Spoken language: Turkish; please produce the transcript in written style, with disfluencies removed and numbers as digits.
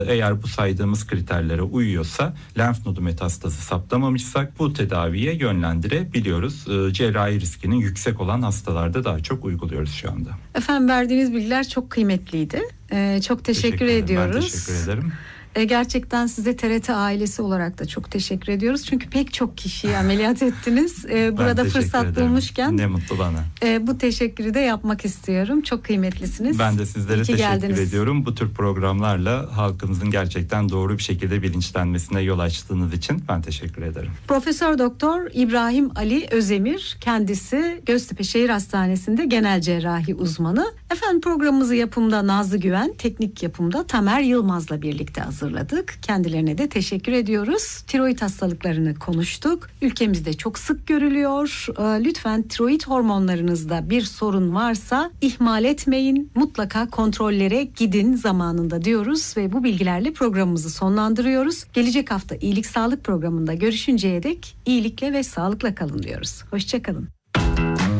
Eğer bu saydığımız kriterlere uyuyorsa, lenf nodu metastazı saptamamışsak bu tedaviye yönlendirebiliyoruz. Cerrahi riskinin yüksek olan hastalarda daha çok uyguluyoruz şu anda. Efendim, verdiğiniz bilgiler çok kıymetliydi. Çok teşekkür ediyoruz. Ben teşekkür ederim. Gerçekten size TRT ailesi olarak da çok teşekkür ediyoruz. Çünkü pek çok kişiyi ameliyat ettiniz. Burada fırsat bulmuşken ne mutlu bana. Bu teşekkürü de yapmak istiyorum. Çok kıymetlisiniz. Ben de sizlere teşekkür ediyorum. Bu tür programlarla halkımızın gerçekten doğru bir şekilde bilinçlenmesine yol açtığınız için ben teşekkür ederim. Profesör Doktor İbrahim Ali Özemir, kendisi Göztepe Şehir Hastanesi'nde genel cerrahi uzmanı. Efendim, programımızı yapımda Nazlı Güven, teknik yapımda Tamer Yılmaz'la birlikte hazırladık. Kendilerine de teşekkür ediyoruz. Tiroid hastalıklarını konuştuk. Ülkemizde çok sık görülüyor. Lütfen tiroid hormonlarınızda bir sorun varsa ihmal etmeyin. Mutlaka kontrollere gidin zamanında diyoruz ve bu bilgilerle programımızı sonlandırıyoruz. Gelecek hafta iyilik sağlık programında görüşünceye dek iyilikle ve sağlıkla kalın diyoruz. Hoşça kalın.